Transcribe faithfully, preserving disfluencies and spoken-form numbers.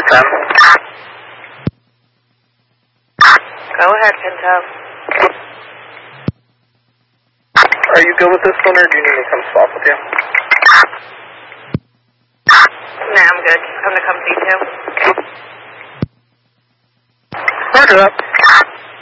ten. Go ahead, Pinto. Are you good with this one, or do you need me to come swap with you? Nah, I'm good. I'm gonna come see you. Roger that.